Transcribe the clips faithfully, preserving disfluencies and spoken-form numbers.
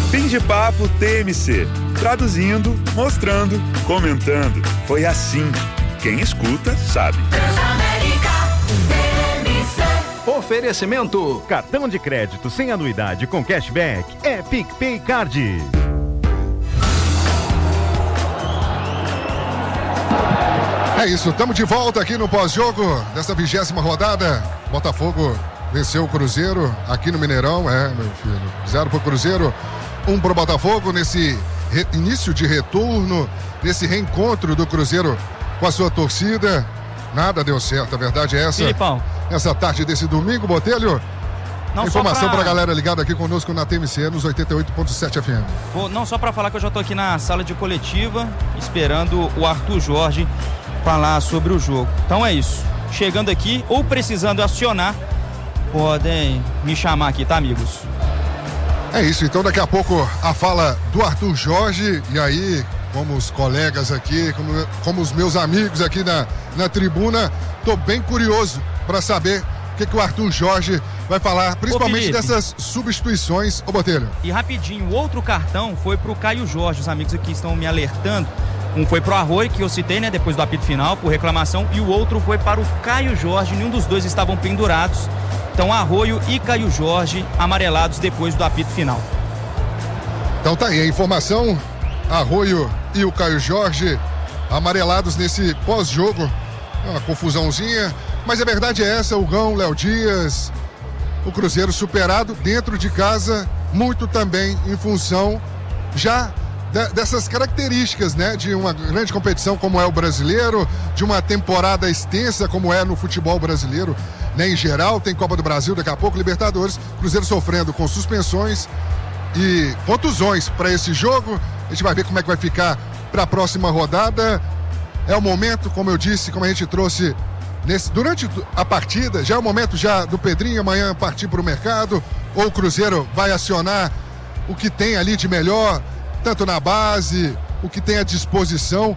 Fim de papo T M C. Traduzindo, mostrando, comentando. Foi assim. Quem escuta, sabe. Transamérica T M C. Oferecimento. Cartão de crédito sem anuidade com cashback é PicPay Card. É isso, estamos de volta aqui no pós-jogo dessa vigésima rodada. Botafogo venceu o Cruzeiro aqui no Mineirão, é, meu filho. Zero pro Cruzeiro, um pro Botafogo nesse re... início de retorno, nesse reencontro do Cruzeiro com a sua torcida. Nada deu certo, a verdade é essa. Filipão. Essa tarde desse domingo, Botelho. Não informação pra... pra galera ligada aqui conosco na T M C, nos oitenta e oito ponto sete F M. Vou, não só pra falar que eu já tô aqui na sala de coletiva, esperando o Arthur Jorge falar sobre o jogo. Então é isso. Chegando aqui, ou precisando acionar, podem me chamar aqui, tá, amigos? É isso, então daqui a pouco a fala do Arthur Jorge, e aí, como os colegas aqui, como, como os meus amigos aqui na, na tribuna, tô bem curioso para saber o que, que o Arthur Jorge vai falar, principalmente Ô, dessas substituições. Ô, Botelho. E rapidinho, o outro cartão foi pro Caio Jorge, os amigos aqui estão me alertando. Um foi pro Arroio, que eu citei, né, depois do apito final, por reclamação, e o outro foi para o Caio Jorge, nenhum dos dois estavam pendurados. Então, Arroio e Caio Jorge amarelados depois do apito final. Então tá aí a informação, Arroio e o Caio Jorge amarelados nesse pós-jogo. Uma confusãozinha, mas a verdade é essa, o Gão, Léo Dias, o Cruzeiro superado dentro de casa, muito também em função já dessas características, né, de uma grande competição como é o brasileiro, de uma temporada extensa como é no futebol brasileiro, né, em geral, tem Copa do Brasil daqui a pouco, Libertadores, Cruzeiro sofrendo com suspensões e contusões para esse jogo. A gente vai ver como é que vai ficar para a próxima rodada. É o momento, como eu disse, como a gente trouxe nesse, durante a partida, já é o momento já do Pedrinho amanhã partir para o mercado, ou o Cruzeiro vai acionar o que tem ali de melhor, tanto na base, o que tem à disposição,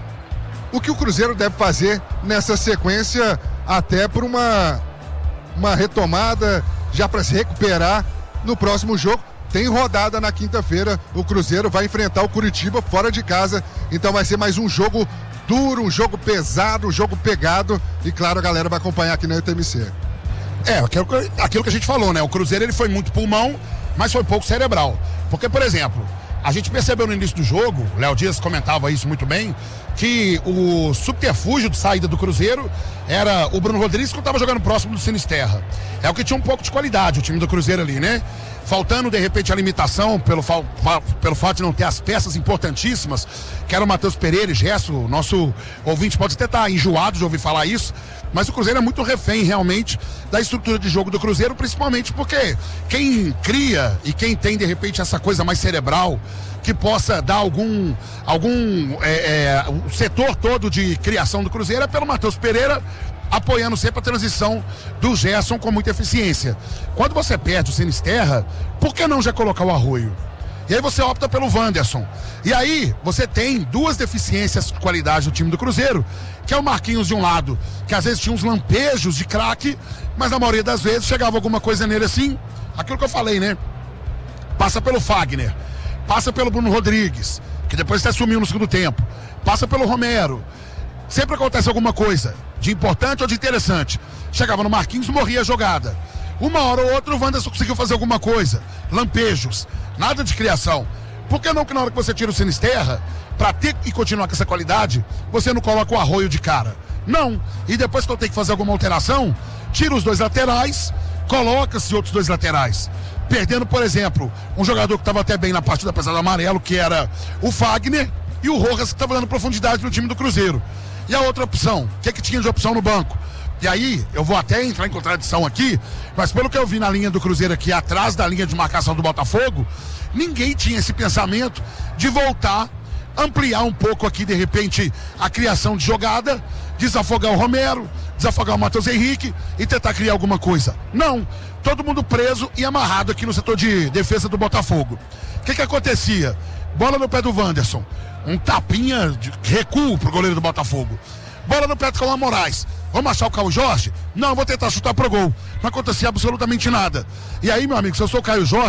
o que o Cruzeiro deve fazer nessa sequência, até por uma, uma retomada, já para se recuperar no próximo jogo. Tem rodada na quinta-feira, o Cruzeiro vai enfrentar o Curitiba fora de casa, então vai ser mais um jogo duro, um jogo pesado, um jogo pegado, e claro, a galera vai acompanhar aqui na T M C. É, aquilo, aquilo que a gente falou, né? O Cruzeiro ele foi muito pulmão, mas foi pouco cerebral. Porque, por exemplo, a gente percebeu no início do jogo, o Léo Dias comentava isso muito bem, que o subterfúgio de saída do Cruzeiro era o Bruno Rodrigues, que estava jogando próximo do Sinisterra. É o que tinha um pouco de qualidade, o time do Cruzeiro ali, né? Faltando, de repente, a limitação pelo, fa pelo fato de não ter as peças importantíssimas, que era o Matheus Pereira e Gesso. Nosso ouvinte pode até estar enjoado de ouvir falar isso, mas o Cruzeiro é muito refém, realmente, da estrutura de jogo do Cruzeiro, principalmente porque quem cria e quem tem, de repente, essa coisa mais cerebral, que possa dar algum, algum é, é, o setor todo de criação do Cruzeiro é pelo Matheus Pereira, apoiando sempre a transição do Gerson com muita eficiência. Quando você perde o Sinisterra, por que não já colocar o Arroio? E aí você opta pelo Wanderson. E aí você tem duas deficiências de qualidade do time do Cruzeiro, que é o Marquinhos de um lado, que às vezes tinha uns lampejos de craque, mas na maioria das vezes chegava alguma coisa nele assim, aquilo que eu falei, né? Passa pelo Fagner, passa pelo Bruno Rodrigues, que depois até sumiu no segundo tempo, passa pelo Romero. Sempre acontece alguma coisa de importante ou de interessante. Chegava no Marquinhos, morria a jogada. Uma hora ou outra o Wanderson conseguiu fazer alguma coisa. Lampejos, nada de criação. Por que não que na hora que você tira o Sinisterra, pra ter e continuar com essa qualidade, você não coloca o Arroio de cara? Não. E depois que eu tenho que fazer alguma alteração, tira os dois laterais, coloca-se outros dois laterais. Perdendo, por exemplo, um jogador que estava até bem na partida, apesar do amarelo, que era o Fagner, e o Rojas, que estava dando profundidade no time do Cruzeiro. E a outra opção? O que é que tinha de opção no banco? E aí, eu vou até entrar em contradição aqui, mas pelo que eu vi na linha do Cruzeiro aqui, atrás da linha de marcação do Botafogo, ninguém tinha esse pensamento de voltar, ampliar um pouco aqui, de repente, a criação de jogada, desafogar o Romero, desafogar o Matheus Henrique e tentar criar alguma coisa. Não, todo mundo preso e amarrado aqui no setor de defesa do Botafogo. O que que acontecia? Bola no pé do Wanderson, um tapinha de recuo pro goleiro do Botafogo. Bola no pé do Cauã Moraes. Vamos achar o Caio Jorge? Não, vou tentar chutar pro gol. Não acontecia absolutamente nada. E aí, meu amigo, se eu sou o Caio Jorge,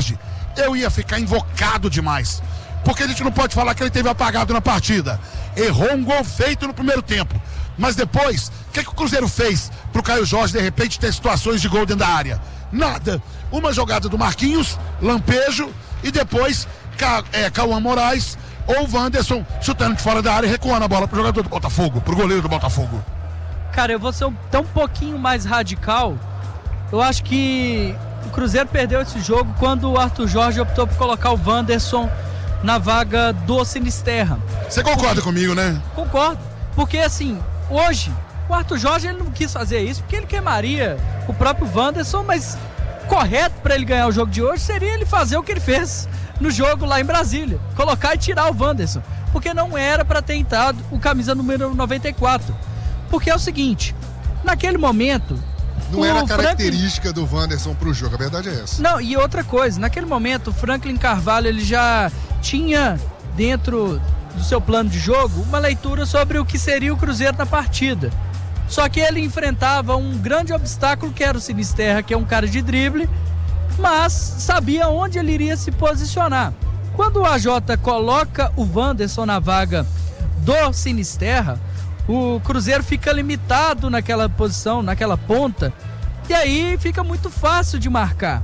eu ia ficar invocado demais. Porque a gente não pode falar que ele teve apagado na partida. Errou um gol feito no primeiro tempo. Mas depois, o que, que o Cruzeiro fez pro Caio Jorge, de repente, ter situações de gol dentro da área? Nada. Uma jogada do Marquinhos, lampejo, e depois Ca, é, Cauã Moraes ou o Wanderson chutando de fora da área e recuando a bola pro jogador do Botafogo, pro goleiro do Botafogo. Cara, eu vou ser um, até um pouquinho mais radical. Eu acho que o Cruzeiro perdeu esse jogo quando o Arthur Jorge optou por colocar o Wanderson na vaga do Sinisterra. Você concorda porque, comigo, né? Concordo. Porque, assim, hoje, o Arthur Jorge ele não quis fazer isso porque ele queimaria o próprio Wanderson, mas correto para ele ganhar o jogo de hoje seria ele fazer o que ele fez no jogo lá em Brasília. Colocar e tirar o Wanderson. Porque não era para ter entrado o camisa número noventa e quatro. Porque é o seguinte, naquele momento... Não era a característica Franklin... do Wanderson pro jogo, a verdade é essa. Não, e outra coisa, naquele momento o Franklin Carvalho ele já tinha dentro do seu plano de jogo uma leitura sobre o que seria o Cruzeiro na partida. Só que ele enfrentava um grande obstáculo que era o Sinisterra, que é um cara de drible, mas sabia onde ele iria se posicionar. Quando o A J coloca o Wanderson na vaga do Sinisterra, o Cruzeiro fica limitado naquela posição, naquela ponta, e aí fica muito fácil de marcar.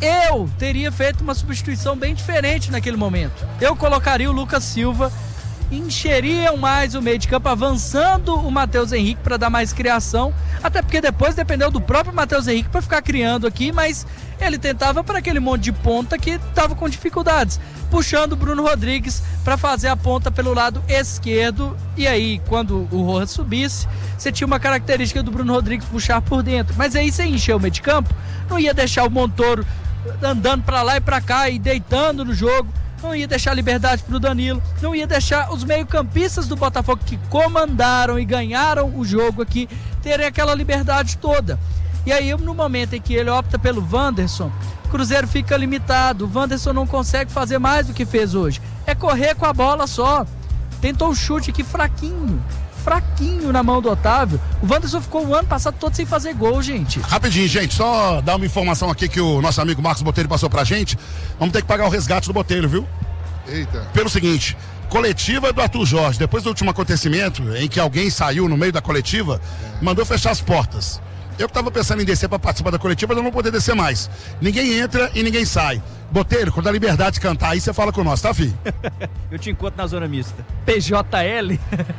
Eu teria feito uma substituição bem diferente naquele momento. Eu colocaria o Lucas Silva, encheriam mais o meio de campo, avançando o Matheus Henrique para dar mais criação, até porque depois dependeu do próprio Matheus Henrique para ficar criando aqui, mas ele tentava para aquele monte de ponta que estava com dificuldades, puxando o Bruno Rodrigues para fazer a ponta pelo lado esquerdo, e aí quando o Rojas subisse, você tinha uma característica do Bruno Rodrigues puxar por dentro, mas aí você encheu o meio de campo, não ia deixar o Montoro andando para lá e para cá e deitando no jogo, não ia deixar liberdade pro Danilo, não ia deixar os meio-campistas do Botafogo que comandaram e ganharam o jogo aqui terem aquela liberdade toda. E aí, no momento em que ele opta pelo Wanderson, o Cruzeiro fica limitado. O Wanderson não consegue fazer mais do que fez hoje. É correr com a bola só. Tentou um chute aqui fraquinho, fraquinho na mão do Otávio. O Wanderson ficou o ano passado todo sem fazer gol, gente. Rapidinho, gente, só dar uma informação aqui que o nosso amigo Marcos Botelho passou pra gente. Vamos ter que pagar o resgate do Botelho, viu? Eita. Pelo seguinte, coletiva do Arthur Jorge, depois do último acontecimento em que alguém saiu no meio da coletiva, é. mandou fechar as portas. Eu que tava pensando em descer para participar da coletiva, mas eu não vou poder descer mais. Ninguém entra e ninguém sai. Botelho, quando a liberdade de cantar aí, você fala com nós, tá, filho? Eu te encontro na zona mista. P J L?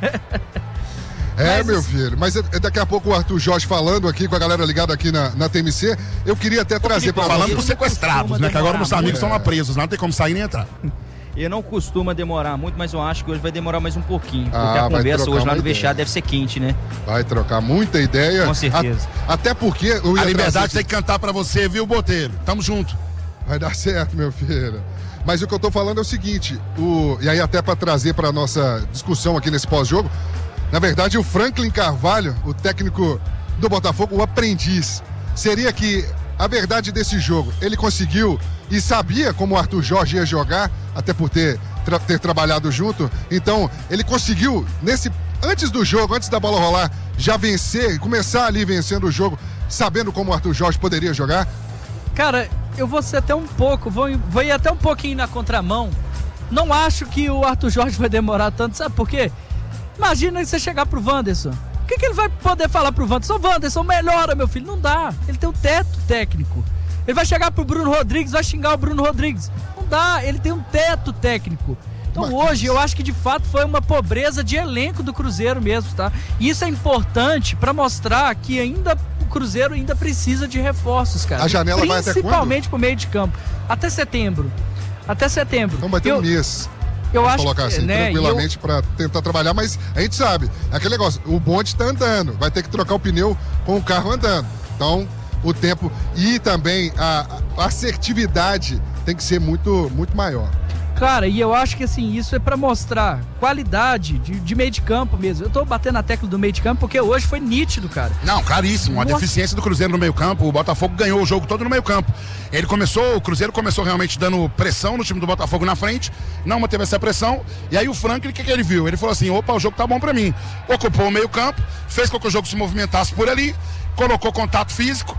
É, mas... meu filho, mas daqui a pouco o Arthur Jorge falando aqui com a galera ligada aqui na, na T M C, eu queria até trazer para falando dos sequestrados, né, que agora meus amigos estão lá presos, não tem como sair nem entrar. E não costuma demorar muito, mas eu acho que hoje vai demorar mais um pouquinho. Porque ah, a conversa hoje lá no ideia. vestiário deve ser quente, né? Vai trocar muita ideia. Com certeza. A, até porque... Eu ia a liberdade trazer... tem que cantar pra você, viu, Botelho? Tamo junto. Vai dar certo, meu filho. Mas o que eu tô falando é o seguinte, o... e aí até pra trazer pra nossa discussão aqui nesse pós-jogo, na verdade o Franklin Carvalho, o técnico do Botafogo, o aprendiz, seria que a verdade desse jogo, ele conseguiu e sabia como o Arthur Jorge ia jogar, até por ter, tra ter trabalhado junto. Então, ele conseguiu, nesse, antes do jogo, antes da bola rolar, já vencer, começar ali vencendo o jogo, sabendo como o Arthur Jorge poderia jogar? Cara, eu vou ser até um pouco, vou, vou ir até um pouquinho na contramão. Não acho que o Arthur Jorge vai demorar tanto, sabe por quê? Imagina você chegar pro Wanderson. O que, que ele vai poder falar pro Wanderson? Wanderson, melhora, meu filho. Não dá. Ele tem um teto técnico. Ele vai chegar pro Bruno Rodrigues, vai xingar o Bruno Rodrigues. Não dá, ele tem um teto técnico. Então Mas... hoje eu acho que de fato foi uma pobreza de elenco do Cruzeiro mesmo, tá? E isso é importante pra mostrar que ainda o Cruzeiro ainda precisa de reforços, cara. A janela vai até quando? Principalmente pro meio de campo. Até setembro. Até setembro. Então vai ter eu... um mês. Eu acho colocar assim, né, tranquilamente eu... para tentar trabalhar, mas a gente sabe, é aquele negócio, o bonde tá andando, vai ter que trocar o pneu com o carro andando. Então, o tempo e também a, a assertividade tem que ser muito, muito maior. Cara, e eu acho que assim, isso é pra mostrar qualidade de, de meio de campo mesmo. Eu tô batendo na tecla do meio de campo porque hoje foi nítido, cara. Não, claríssimo. A Nossa. deficiência do Cruzeiro no meio campo. O Botafogo ganhou o jogo todo no meio campo. Ele começou, o Cruzeiro começou realmente dando pressão no time do Botafogo na frente. Não manteve essa pressão. E aí o Franklin, o que, que ele viu? Ele falou assim, opa, o jogo tá bom pra mim. Ocupou o meio campo, fez com que o jogo se movimentasse por ali, colocou contato físico,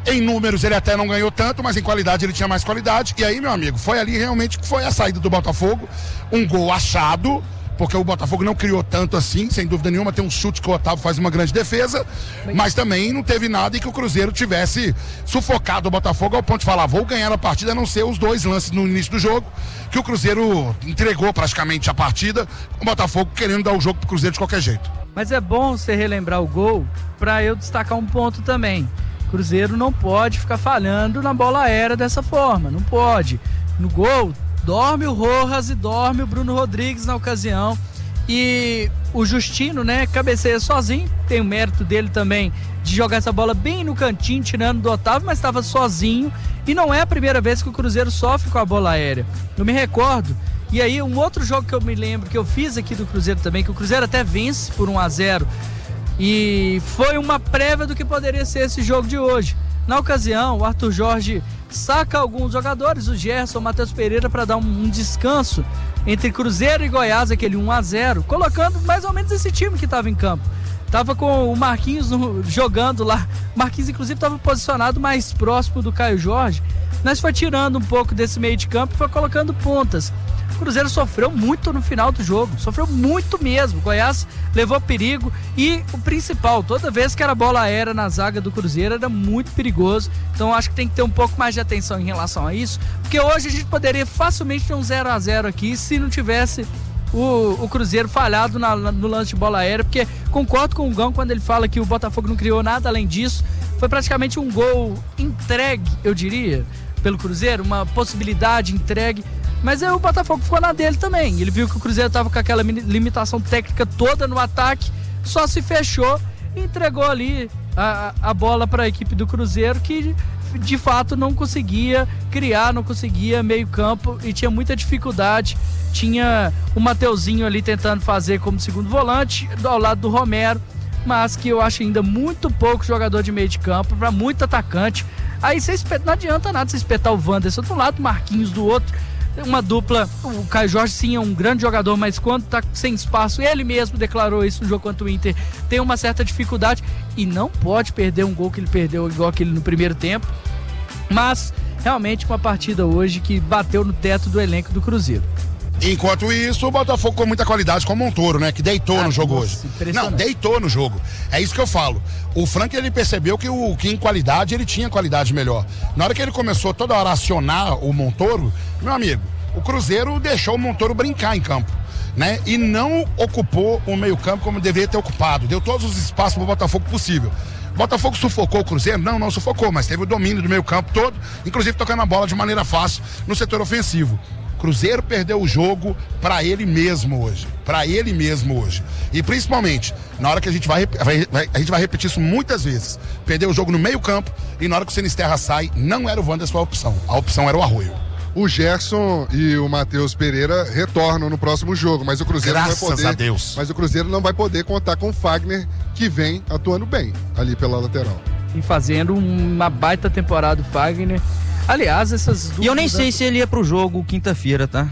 Em números ele até não ganhou tanto, mas em qualidade ele tinha mais qualidade. E aí, meu amigo, foi ali realmente que foi a saída do Botafogo. Um gol achado, porque o Botafogo não criou tanto assim, sem dúvida nenhuma. Tem um chute que o Otávio faz uma grande defesa, mas também não teve nada em que o Cruzeiro tivesse sufocado o Botafogo ao ponto de falar, vou ganhar a partida, a não ser os dois lances no início do jogo, que o Cruzeiro entregou praticamente a partida, o Botafogo querendo dar o jogo pro Cruzeiro de qualquer jeito. Mas é bom você relembrar o gol para eu destacar um ponto também. Cruzeiro não pode ficar falhando na bola aérea dessa forma, não pode. No gol, dorme o Rojas e dorme o Bruno Rodrigues na ocasião. E o Justino, né, cabeceia sozinho, tem o mérito dele também de jogar essa bola bem no cantinho, tirando do Otávio, mas estava sozinho. E não é a primeira vez que o Cruzeiro sofre com a bola aérea. Eu me recordo, e aí um outro jogo que eu me lembro, que eu fiz aqui do Cruzeiro também, que o Cruzeiro até vence por um a zero, e foi uma prévia do que poderia ser esse jogo de hoje. Na ocasião, o Arthur Jorge saca alguns jogadores, o Gerson, o Matheus Pereira, para dar um, um descanso entre Cruzeiro e Goiás, aquele um a zero, colocando mais ou menos esse time que estava em campo. Tava com o Marquinhos no, jogando lá. O Marquinhos, inclusive, estava posicionado mais próximo do Caio Jorge, mas foi tirando um pouco desse meio de campo e foi colocando pontas. O Cruzeiro sofreu muito no final do jogo, sofreu muito mesmo. O Goiás levou perigo e o principal, toda vez que era bola aérea na zaga do Cruzeiro era muito perigoso. Então acho que tem que ter um pouco mais de atenção em relação a isso, porque hoje a gente poderia facilmente ter um zero a zero aqui se não tivesse o, o Cruzeiro falhado na, no lance de bola aérea, porque concordo com o Gão quando ele fala que o Botafogo não criou nada além disso. Foi praticamente um gol entregue, eu diria, pelo Cruzeiro, uma possibilidade entregue. Mas aí o Botafogo ficou na dele também. Ele viu que o Cruzeiro estava com aquela limitação técnica toda no ataque, só se fechou e entregou ali a, a bola para a equipe do Cruzeiro, que de fato não conseguia criar, não conseguia meio campo e tinha muita dificuldade. Tinha o Mateuzinho ali tentando fazer como segundo volante, ao lado do Romero, mas que eu acho ainda muito pouco jogador de meio de campo, para muito atacante. Aí você espeta, não adianta nada você espetar o Wanderson de um lado, o Marquinhos do outro. Uma dupla, o Caio Jorge sim é um grande jogador, mas quando tá sem espaço, ele mesmo declarou isso no jogo contra o Inter, tem uma certa dificuldade e não pode perder um gol que ele perdeu igual aquele no primeiro tempo. Mas realmente uma partida hoje que bateu no teto do elenco do Cruzeiro. Enquanto isso, o Botafogo com muita qualidade com o Montoro, né? Que deitou ah, no jogo nossa, hoje. Não, deitou no jogo. É isso que eu falo. O Frank, ele percebeu que, o, que em qualidade ele tinha qualidade melhor. Na hora que ele começou toda hora a acionar o Montoro, meu amigo, o Cruzeiro deixou o Montoro brincar em campo, né? E não ocupou o meio-campo como deveria ter ocupado. Deu todos os espaços para o Botafogo possível. O Botafogo sufocou o Cruzeiro? Não, não sufocou, mas teve o domínio do meio-campo todo, inclusive tocando a bola de maneira fácil no setor ofensivo. Cruzeiro perdeu o jogo para ele mesmo hoje, para ele mesmo hoje. E principalmente, na hora que a gente vai, vai, vai, a gente vai repetir isso muitas vezes, perdeu o jogo no meio campo e na hora que o Sinisterra sai, não era o Wanderson a opção, a opção era o Arroio. O Gerson e o Matheus Pereira retornam no próximo jogo, mas o Cruzeiro Graças não vai poder. a Deus. Mas o Cruzeiro não vai poder contar com o Fagner, que vem atuando bem ali pela lateral. E fazendo uma baita temporada o Fagner. Aliás, essas dúvidas... E eu nem sei se ele ia pro jogo quinta-feira, tá?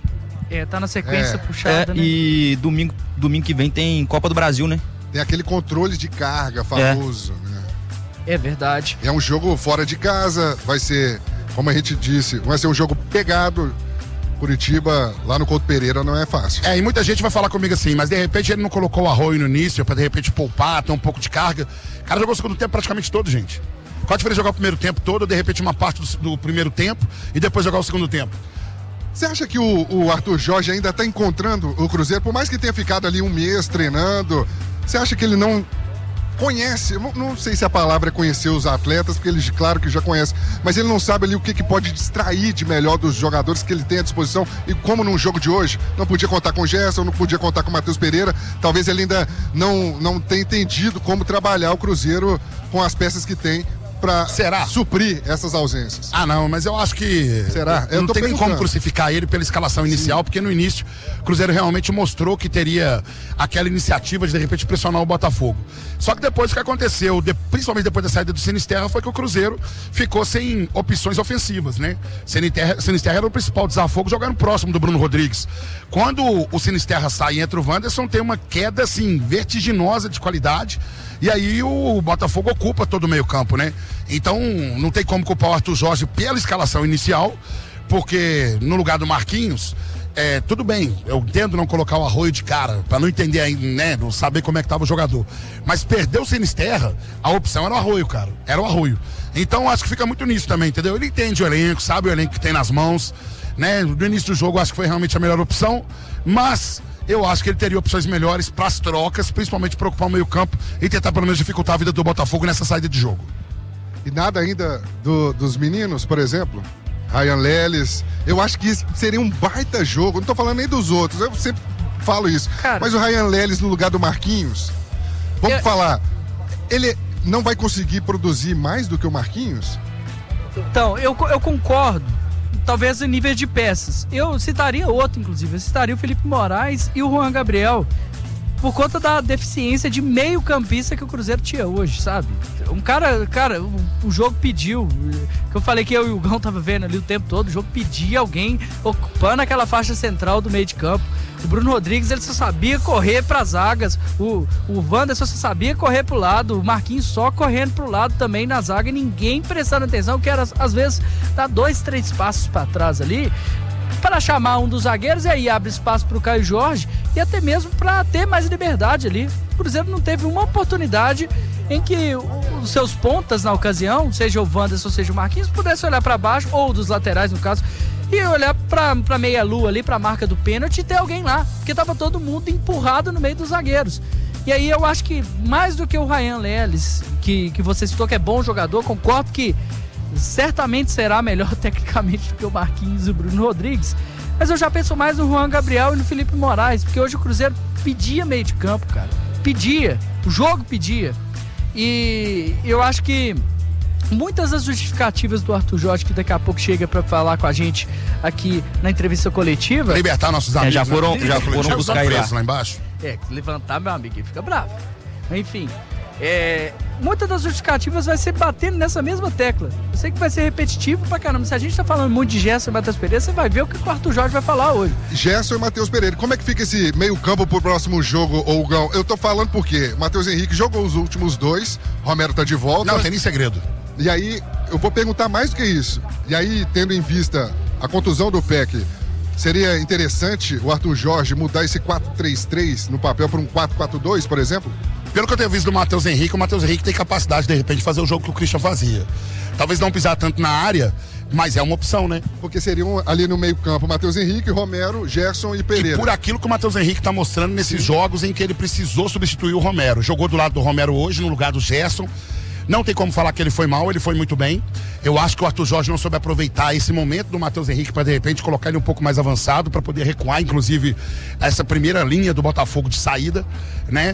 É, tá na sequência é. puxada, é, né? E domingo, domingo que vem tem Copa do Brasil, né? Tem aquele controle de carga famoso, é. né? É verdade. É um jogo fora de casa, vai ser, como a gente disse, vai ser um jogo pegado. Curitiba, lá no Couto Pereira, não é fácil. É, e muita gente vai falar comigo assim, mas de repente ele não colocou o Arroio no início, pra de repente poupar, ter um pouco de carga. O cara jogou o segundo tempo praticamente todo, gente. Qual a diferença de jogar o primeiro tempo todo, ou de repente uma parte do, do primeiro tempo e depois jogar o segundo tempo? Você acha que o, o Arthur Jorge ainda está encontrando o Cruzeiro, por mais que tenha ficado ali um mês treinando, você acha que ele não conhece, não, não sei se a palavra é conhecer os atletas, porque ele, claro que já conhece, mas ele não sabe ali o que, que pode distrair de melhor dos jogadores que ele tem à disposição, e como num jogo de hoje, não podia contar com o Gerson, não podia contar com o Matheus Pereira, talvez ele ainda não, não tenha entendido como trabalhar o Cruzeiro com as peças que tem para suprir essas ausências. Ah, não, mas eu acho que... Será? Eu não tô tem nem como crucificar ele pela escalação inicial, Sim. porque no início o Cruzeiro realmente mostrou que teria aquela iniciativa de, de repente, pressionar o Botafogo. Só que depois o que aconteceu, de, principalmente depois da saída do Sinisterra, foi que o Cruzeiro ficou sem opções ofensivas, né? Sinisterra, Sinisterra era o principal desafogo, jogando próximo do Bruno Rodrigues. Quando o Sinisterra sai e entra o Wanderson, tem uma queda, assim, vertiginosa de qualidade. E aí o Botafogo ocupa todo o meio campo, né? Então, não tem como culpar o Arthur Jorge pela escalação inicial, porque no lugar do Marquinhos, é, tudo bem, eu entendo não colocar o Arroio de cara, pra não entender ainda, né, não saber como é que tava o jogador. Mas perdeu o Sinisterra, a opção era o Arroio, cara, era o Arroio. Então, acho que fica muito nisso também, entendeu? Ele entende o elenco, sabe o elenco que tem nas mãos, né? No início do jogo, acho que foi realmente a melhor opção, mas eu acho que ele teria opções melhores para as trocas, principalmente para ocupar o meio-campo e tentar pelo menos dificultar a vida do Botafogo nessa saída de jogo. E nada ainda do, dos meninos, por exemplo? Ryan Leles. Eu acho que isso seria um baita jogo. Não tô falando nem dos outros, eu sempre falo isso. Cara, mas o Ryan Leles no lugar do Marquinhos, vamos eu... falar, ele não vai conseguir produzir mais do que o Marquinhos? Então, eu, eu concordo. Talvez em níveis de peças. Eu citaria outro, inclusive. Eu citaria o Felipe Moraes e o Juan Gabriel, por conta da deficiência de meio campista que o Cruzeiro tinha hoje, sabe? Um cara, cara, o, o jogo pediu, que eu falei que eu e o Gão tava vendo ali o tempo todo, o jogo pedia alguém ocupando aquela faixa central do meio de campo. O Bruno Rodrigues, ele só sabia correr para as zagas, o, o Wanderson só sabia correr pro lado, o Marquinhos só correndo pro lado também na zaga e ninguém prestando atenção, que era às vezes dar dois, três passos para trás ali, para chamar um dos zagueiros, e aí abre espaço para o Caio Jorge e até mesmo para ter mais liberdade ali. O Cruzeiro não teve uma oportunidade em que os seus pontas na ocasião, seja o Wanderson, seja o Marquinhos, pudessem olhar para baixo, ou dos laterais no caso, e olhar pra, pra meia-lua ali, pra marca do pênalti e ter alguém lá, porque tava todo mundo empurrado no meio dos zagueiros. E aí eu acho que mais do que o Ryan Leles, que, que você citou que é bom jogador, concordo que certamente será melhor tecnicamente do que o Marquinhos e o Bruno Rodrigues, mas eu já penso mais no Juan Gabriel e no Felipe Moraes, porque hoje o Cruzeiro pedia meio de campo, cara, pedia, o jogo pedia, e eu acho que muitas das justificativas do Arthur Jorge, que daqui a pouco chega para falar com a gente aqui na entrevista coletiva. Libertar nossos amigos. É, já foram, né? já foram buscar ele lá. lá embaixo. É, levantar, meu amigo, ele fica bravo. Enfim, é, muitas das justificativas vai ser batendo nessa mesma tecla. Eu sei que vai ser repetitivo pra caramba. Se a gente tá falando muito de Gerson e Matheus Pereira, você vai ver o que o Arthur Jorge vai falar hoje. Gerson e Matheus Pereira. Como é que fica esse meio campo pro próximo jogo, Gão? Eu tô falando porque Matheus Henrique jogou os últimos dois, Romero tá de volta. Não, tem nem segredo. E aí, eu vou perguntar mais do que isso. E aí, tendo em vista a contusão do P E C, seria interessante o Arthur Jorge mudar esse quatro três três no papel para um quatro quatro dois, por exemplo? Pelo que eu tenho visto do Matheus Henrique, o Matheus Henrique tem capacidade, de repente, de fazer o jogo que o Christian fazia. Talvez não pisar tanto na área, mas é uma opção, né? Porque seriam ali no meio campo Matheus Henrique, Romero, Gerson e Pereira. E por aquilo que o Matheus Henrique tá mostrando nesses Sim. jogos em que ele precisou substituir o Romero. Jogou do lado do Romero hoje, no lugar do Gerson. Não tem como falar que ele foi mal, ele foi muito bem. Eu acho que o Arthur Jorge não soube aproveitar esse momento do Matheus Henrique para de repente colocar ele um pouco mais avançado, para poder recuar, inclusive, essa primeira linha do Botafogo de saída, né?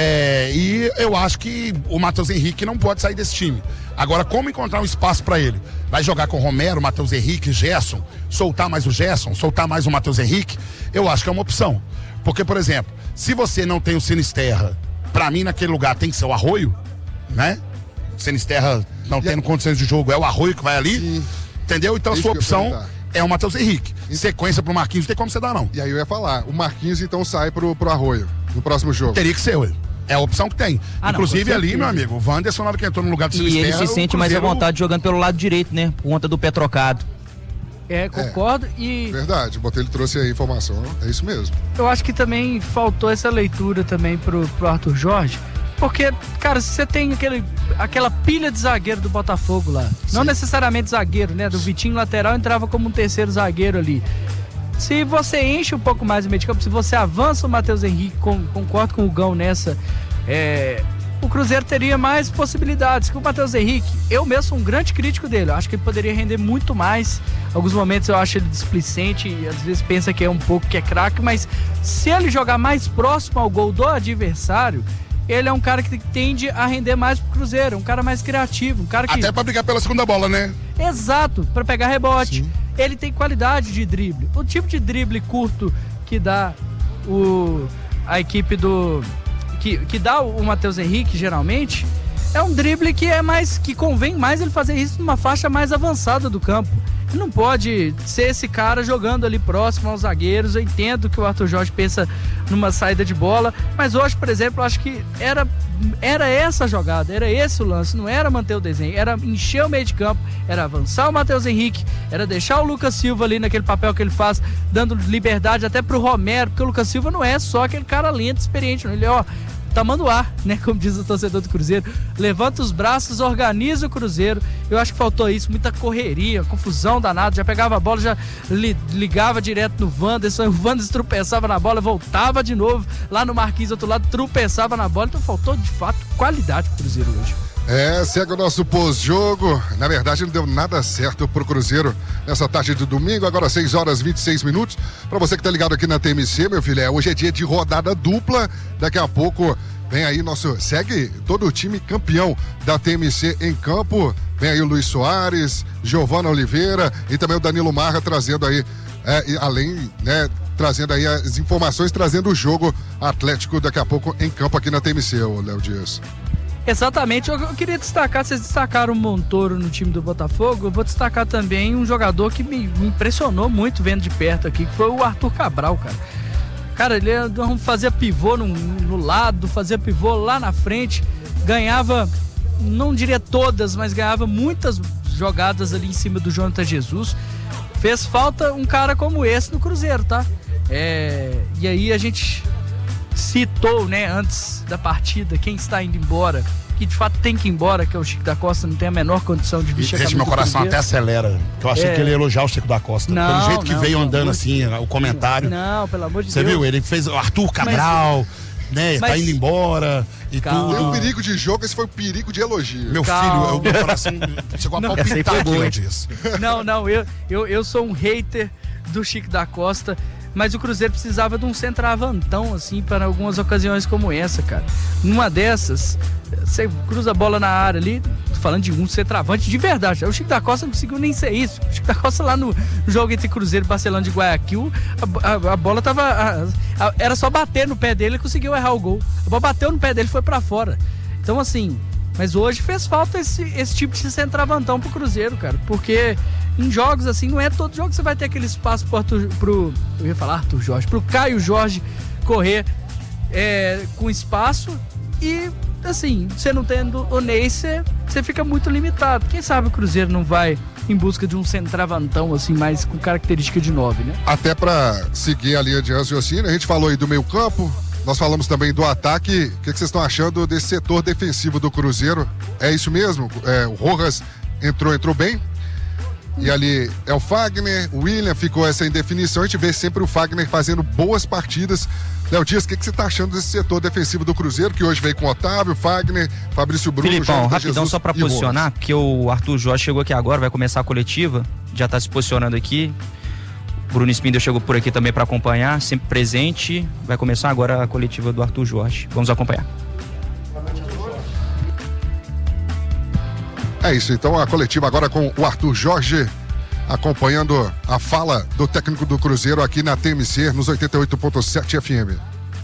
É, e eu acho que o Matheus Henrique não pode sair desse time. Agora, como encontrar um espaço para ele? Vai jogar com o Romero, Matheus Henrique, Gerson, soltar mais o Gerson, soltar mais o Matheus Henrique? Eu acho que é uma opção. Porque, por exemplo, se você não tem o Sinisterra, para mim naquele lugar tem que ser o Arroio, né? Sinisterra não e tendo a... condições de jogo, é o Arroio que vai ali, Sim. entendeu? Então a sua opção é o Matheus Henrique. Em sequência pro Marquinhos, não tem como você dar, não. E aí eu ia falar, o Marquinhos então sai pro, pro Arroio no próximo jogo. Teria que ser, ué. É a opção que tem. Ah, Inclusive não, ali, meu amigo, o Wanderson, na hora que entrou no lugar do Sinisterra... E ele se sente mais à vontade jogando pelo lado direito, né? Por conta do pé trocado. É, concordo é, e... Verdade, o Botelho trouxe a informação, é isso mesmo. Eu acho que também faltou essa leitura também pro, pro Arthur Jorge. Porque, cara, se você tem aquele, aquela pilha de zagueiro do Botafogo lá, Sim. não necessariamente zagueiro, né? Do Vitinho lateral entrava como um terceiro zagueiro ali. Se você enche um pouco mais o meio de campo, se você avança o Matheus Henrique, com, concordo com o Gão nessa, é, o Cruzeiro teria mais possibilidades. Que o Matheus Henrique, eu mesmo sou um grande crítico dele, eu acho que ele poderia render muito mais. Em alguns momentos eu acho ele displicente e às vezes pensa que é um pouco que é craque, mas se ele jogar mais próximo ao gol do adversário, ele é um cara que tende a render mais pro Cruzeiro, um cara mais criativo, um cara que... Até pra brigar pela segunda bola, né? Exato, pra pegar rebote. Sim. Ele tem qualidade de drible. O tipo de drible curto que dá o, a equipe do... Que, que dá o Matheus Henrique, geralmente, é um drible que é mais... que convém mais ele fazer isso numa faixa mais avançada do campo. não pode ser esse cara jogando ali próximo aos zagueiros. Eu entendo que o Arthur Jorge pensa numa saída de bola, mas hoje, por exemplo, eu acho que era, era essa jogada, era esse o lance, não era manter o desenho, era encher o meio de campo, era avançar o Matheus Henrique, era deixar o Lucas Silva ali naquele papel que ele faz, dando liberdade até pro Romero, porque o Lucas Silva não é só aquele cara lento, experiente, não. Ele, ó, tamanduá, né, como diz o torcedor do Cruzeiro, levanta os braços, organiza o Cruzeiro. Eu acho que faltou isso, muita correria, confusão danada, já pegava a bola, já li, ligava direto no Wanderson, o Wanderson tropeçava na bola, voltava de novo lá no Marquinhos do outro lado, tropeçava na bola, então faltou de fato qualidade pro Cruzeiro hoje. É, segue o nosso pós-jogo. Na verdade, não deu nada certo pro Cruzeiro nessa tarde de domingo, agora seis horas e vinte e seis minutos. Pra você que tá ligado aqui na T M C, meu filho, é, hoje é dia de rodada dupla. Daqui a pouco vem aí nosso... Segue todo o time campeão da T M C em campo. Vem aí o Luiz Soares, Giovana Oliveira e também o Danilo Marra trazendo aí, é, além, né, trazendo aí as informações, trazendo o jogo Atlético daqui a pouco em campo aqui na T M C, ô Léo Dias. Exatamente, eu, eu queria destacar, vocês destacaram o Montoro no time do Botafogo, eu vou destacar também um jogador que me, me impressionou muito vendo de perto aqui, que foi o Arthur Cabral, cara. Cara, ele fazia pivô no, no lado, fazia pivô lá na frente, ganhava, não diria todas, mas ganhava muitas jogadas ali em cima do Jonathan Jesus. Fez falta um cara como esse no Cruzeiro, tá? É, e aí a gente citou, né, antes da partida, quem está indo embora, que de fato tem que ir embora, que é o Chico da Costa, não tem a menor condição de vestir a camisa. Meu coração até acelera, que eu achei é... que ele ia elogiar o Chico da Costa. Não, pelo jeito que não, veio não, andando não, assim, o comentário. Não, pelo amor de Você Deus. Você viu? Ele fez o Arthur Cabral, mas, né, mas, tá indo embora e calma. tudo. Tem um perigo de jogo, esse foi o perigo de elogio. Meu calma. filho, o meu coração chegou a palpitar aqui, eu disse. Não, não, eu, eu, eu sou um hater do Chico da Costa, mas o Cruzeiro precisava de um centroavantão, assim, para algumas ocasiões como essa, cara. Numa dessas, você cruza a bola na área ali, falando de um centroavante de verdade. O Chico da Costa não conseguiu nem ser isso. O Chico da Costa lá no jogo entre Cruzeiro e Barcelona de Guayaquil, a, a, a bola tava... A, a, era só bater no pé dele e conseguiu errar o gol. A bola bateu no pé dele e foi pra fora. Então, assim... Mas hoje fez falta esse, esse tipo de centroavantão pro Cruzeiro, cara. Porque em jogos assim, não é todo jogo que você vai ter aquele espaço pro, Arthur, pro eu ia falar Arthur Jorge, pro Caio Jorge correr é, com espaço. E assim, você não tendo o Ney, você, você fica muito limitado. Quem sabe o Cruzeiro não vai em busca de um centroavantão assim, mais com característica de nove, né? Até pra seguir a linha de raciocínio, a gente falou aí do meio campo. Nós falamos também do ataque. O que, que vocês estão achando desse setor defensivo do Cruzeiro? É isso mesmo? É, o Rojas entrou, entrou bem. E ali é o Fagner, o William, ficou essa indefinição. A gente vê sempre o Fagner fazendo boas partidas. Léo Dias, o que, que você está achando desse setor defensivo do Cruzeiro, que hoje veio com o Otávio, Fagner, Fabrício Bruno, Filipão, rapidão, Jesus, só para posicionar, porque o Arthur Jorge chegou aqui agora, vai começar a coletiva, já está se posicionando aqui. Bruno Spindel chegou por aqui também para acompanhar, sempre presente. Vai começar agora a coletiva do Arthur Jorge. Vamos acompanhar. É isso, então a coletiva agora com o Arthur Jorge, acompanhando a fala do técnico do Cruzeiro aqui na T M C, nos oitenta e oito ponto sete F M.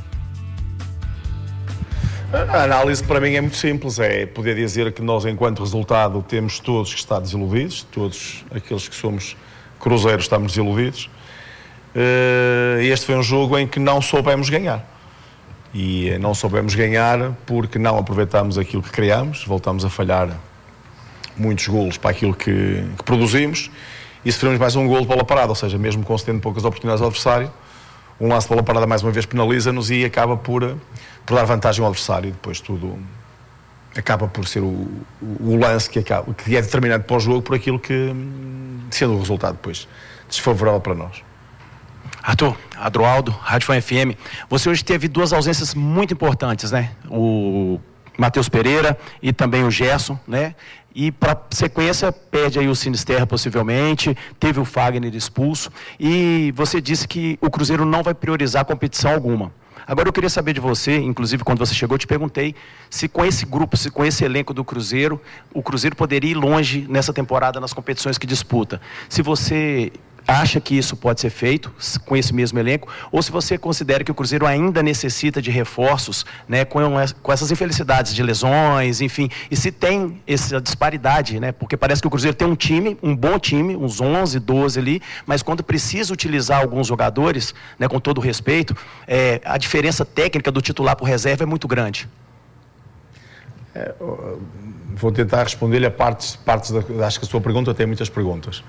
A análise para mim é muito simples, é poder dizer que nós, enquanto resultado, temos todos que estar desiludidos, todos aqueles que somos cruzeiros estamos desiludidos. Este foi um jogo em que não soubemos ganhar. E não soubemos ganhar porque não aproveitámos aquilo que criámos, voltámos a falhar muitos golos para aquilo que, que produzimos e sofremos mais um golo de bola parada, ou seja, mesmo concedendo poucas oportunidades ao adversário, um lance de bola parada mais uma vez penaliza-nos e acaba por, por dar vantagem ao adversário e depois tudo acaba por ser o, o, o lance que, acaba, que é determinante para o jogo por aquilo que, sendo o resultado depois desfavorável para nós. Arthur, Adroaldo, Rádio Fã F M, você hoje teve duas ausências muito importantes, né? O Matheus Pereira e também o Gerson, né? E para sequência perde aí o Sinisterra possivelmente, teve o Fagner expulso e você disse que o Cruzeiro não vai priorizar competição alguma. Agora eu queria saber de você, inclusive quando você chegou eu te perguntei se com esse grupo, se com esse elenco do Cruzeiro, o Cruzeiro poderia ir longe nessa temporada nas competições que disputa. Se você acha que isso pode ser feito com esse mesmo elenco, ou se você considera que o Cruzeiro ainda necessita de reforços, né, com, com essas infelicidades de lesões, enfim, e se tem essa disparidade, né, porque parece que o Cruzeiro tem um time, um bom time, uns onze, doze ali, mas quando precisa utilizar alguns jogadores, né, com todo o respeito, é, a diferença técnica do titular para o reserva é muito grande. É, vou tentar responder-lhe a partes, partes da, acho que a sua pergunta tem muitas perguntas.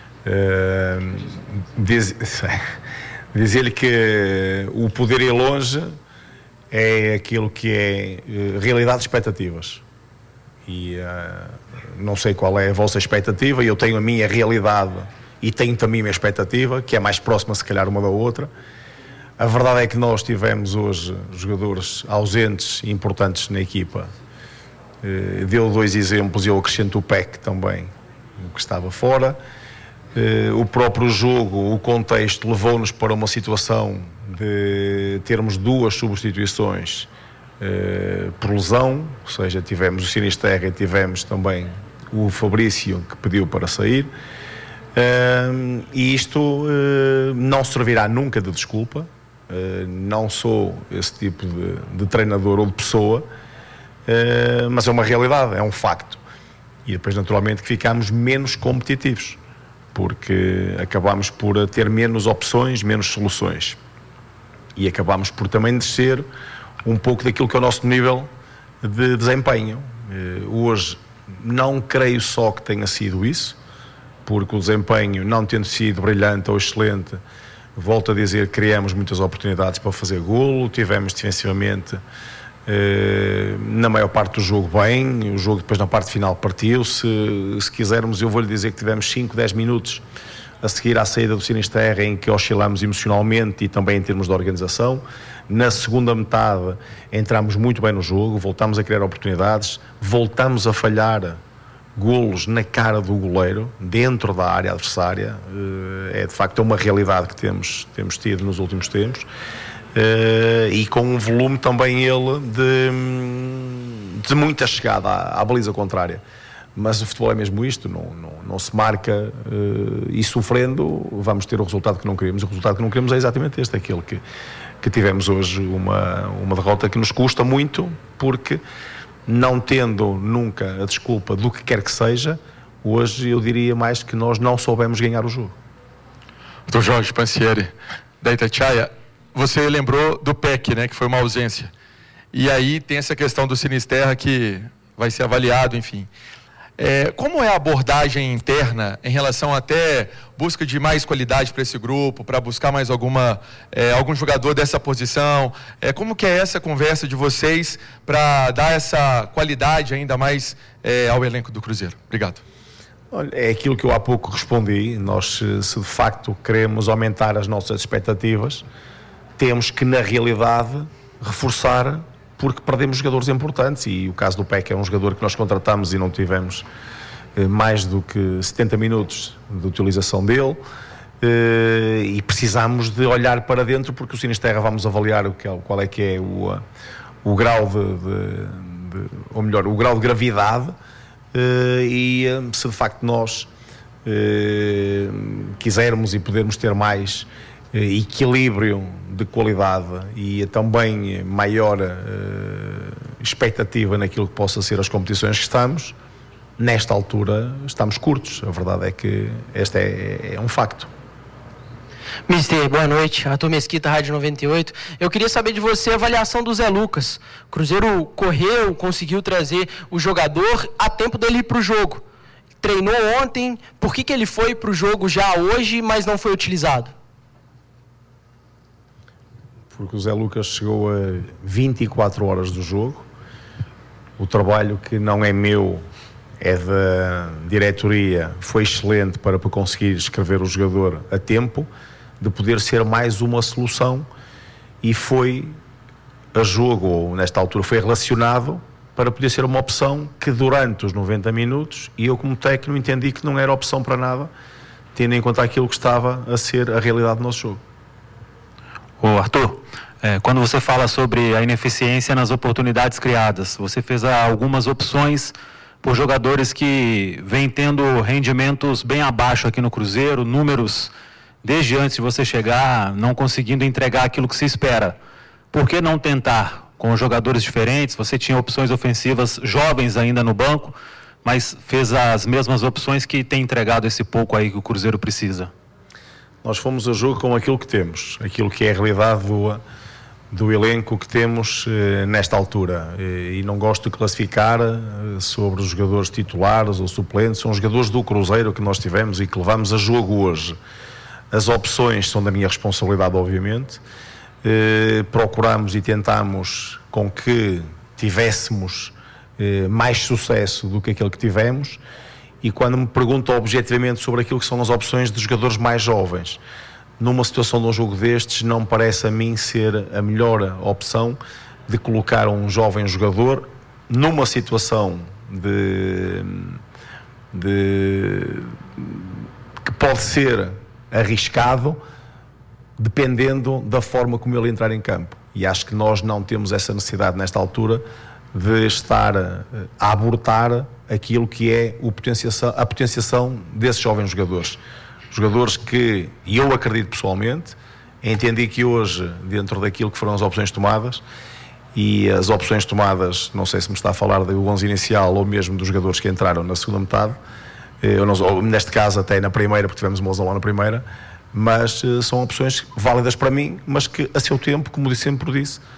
Uh, diz, dizer-lhe que o poder ir longe é aquilo que é uh, realidade de expectativas e uh, não sei qual é a vossa expectativa, e eu tenho a minha realidade e tenho também a minha expectativa, que é mais próxima se calhar uma da outra. A verdade é que nós tivemos hoje jogadores ausentes e importantes na equipa. Uh, deu dois exemplos e eu acrescento o P E C também, que estava fora. Uh, o próprio jogo, o contexto levou-nos para uma situação de termos duas substituições uh, por lesão, ou seja, tivemos o Sinisterra e tivemos também o Fabrício, que pediu para sair, uh, e isto uh, não servirá nunca de desculpa. Uh, não sou esse tipo de, de treinador ou de pessoa, uh, mas é uma realidade, é um facto, e depois naturalmente que ficamos menos competitivos, porque acabamos por ter menos opções, menos soluções, e acabamos por também descer um pouco daquilo que é o nosso nível de desempenho. Hoje não creio só que tenha sido isso, porque o desempenho, não tendo sido brilhante ou excelente, volto a dizer, criamos muitas oportunidades para fazer golo, tivemos defensivamente Uh, na maior parte do jogo bem, o jogo depois na parte final partiu. Se, se quisermos, eu vou-lhe dizer que tivemos cinco, dez minutos a seguir à saída do Sinisterra em que oscilamos emocionalmente e também em termos de organização. Na segunda metade entramos muito bem no jogo, voltamos a criar oportunidades, voltamos a falhar golos na cara do goleiro, dentro da área adversária. Uh, é de facto uma realidade que temos, temos tido nos últimos tempos. Uh, e com um volume também ele de, de muita chegada à, à baliza contrária, mas o futebol é mesmo isto, não, não, não se marca uh, e sofrendo vamos ter o resultado que não queremos. O resultado que não queremos é exatamente este, aquele que, que tivemos hoje, uma, uma derrota que nos custa muito, porque não tendo nunca a desculpa do que quer que seja, hoje eu diria mais que nós não soubemos ganhar o jogo. doutor Jorge Pansieri, da Itatiaia, você lembrou do P E C, né, que foi uma ausência. E aí tem essa questão do Sinisterra que vai ser avaliado, enfim. É, como é a abordagem interna em relação até busca de mais qualidade para esse grupo, para buscar mais alguma, é, algum jogador dessa posição? É, como que é essa conversa de vocês para dar essa qualidade ainda mais é, ao elenco do Cruzeiro? Obrigado. Olha, é aquilo que eu há pouco respondi. Nós, se de facto queremos aumentar as nossas expectativas, temos que, na realidade, reforçar, porque perdemos jogadores importantes, e o caso do P E C é um jogador que nós contratamos e não tivemos eh, mais do que setenta minutos de utilização dele, eh, e precisamos de olhar para dentro, porque o Sinisterra vamos avaliar o que é, qual é que é o, o grau de, de, de, ou melhor, o grau de gravidade, eh, e se de facto nós eh, quisermos e pudermos ter mais equilíbrio de qualidade e também maior uh, expectativa naquilo que possa ser as competições que estamos, nesta altura estamos curtos. A verdade é que este é, é um facto. Mister, boa noite. Arthur Mesquita, Rádio noventa e oito. Eu queria saber de você a avaliação do Zé Lucas. O Cruzeiro correu, conseguiu trazer o jogador a tempo dele ir para o jogo. Treinou ontem, por que, que ele foi para o jogo já hoje, mas não foi utilizado? Porque o Zé Lucas chegou a vinte e quatro horas do jogo. O trabalho, que não é meu, é da diretoria, foi excelente para conseguir escrever o jogador a tempo de poder ser mais uma solução, e foi a jogo, ou nesta altura foi relacionado para poder ser uma opção que durante os noventa minutos, e eu como técnico entendi que não era opção para nada, tendo em conta aquilo que estava a ser a realidade do nosso jogo. Ô Arthur, é, quando você fala sobre a ineficiência nas oportunidades criadas, você fez algumas opções por jogadores que vêm tendo rendimentos bem abaixo aqui no Cruzeiro, números desde antes de você chegar, não conseguindo entregar aquilo que se espera. Por que não tentar com jogadores diferentes? Você tinha opções ofensivas jovens ainda no banco, mas fez as mesmas opções que tem entregado esse pouco aí que o Cruzeiro precisa. Nós fomos a jogo com aquilo que temos, aquilo que é a realidade do, do elenco que temos eh, nesta altura. E, e não gosto de classificar eh, sobre os jogadores titulares ou suplentes, são os jogadores do Cruzeiro que nós tivemos e que levamos a jogo hoje. As opções são da minha responsabilidade, obviamente. Eh, procuramos e tentamos com que tivéssemos eh, mais sucesso do que aquele que tivemos. E quando me perguntam objetivamente sobre aquilo que são as opções de jogadores mais jovens, numa situação de um jogo destes, não me parece a mim ser a melhor opção de colocar um jovem jogador numa situação de, de que pode ser arriscado, dependendo da forma como ele entrar em campo. E acho que nós não temos essa necessidade nesta altura de estar a abortar aquilo que é o potenciação, a potenciação desses jovens jogadores. Jogadores que, e eu acredito pessoalmente, entendi que hoje, dentro daquilo que foram as opções tomadas, e as opções tomadas, não sei se me está a falar do onze inicial ou mesmo dos jogadores que entraram na segunda metade, eu não, ou neste caso até na primeira, porque tivemos uma lesão lá na primeira, mas são opções válidas para mim, mas que a seu tempo, como disse, sempre disse,